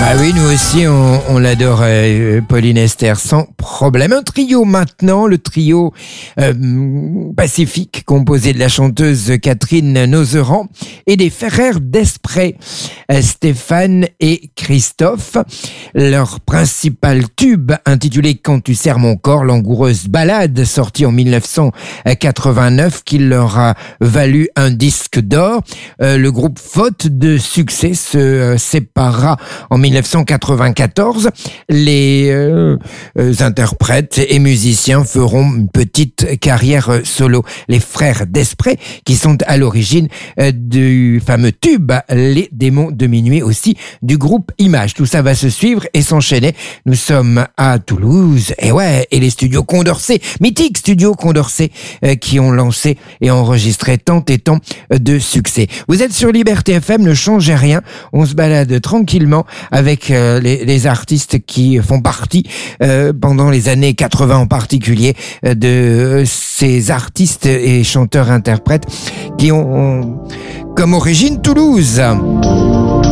Ah oui, nous aussi, on l'adore, Pauline Esther, sans problème. Un trio maintenant, le trio Pacifique, composé de la chanteuse Catherine Nozeran et des Ferrer d'Espray, Stéphane et Christophe. Leur principal tube, intitulé « Quand tu serres mon corps », langoureuse ballade, sortie en 1989, qui leur a valu un disque d'or. Le groupe, faute de succès, se sépara en 1994. Les interprètes et musiciens feront une petite carrière solo. Les frères d'Espray, qui sont à l'origine du fameux tube « Les démons de minuit », aussi du groupe Image. Tout ça va se suivre et s'enchaîner. Nous sommes à Toulouse, et les studios Condorcet, mythiques studios Condorcet, qui ont lancé et enregistré tant et tant de succès. Vous êtes sur Liberté FM, ne changez rien. On se balade tranquillement avec les artistes qui font partie, pendant les années 80 en particulier, de ces artistes et chanteurs-interprètes qui ont comme origine Toulouse.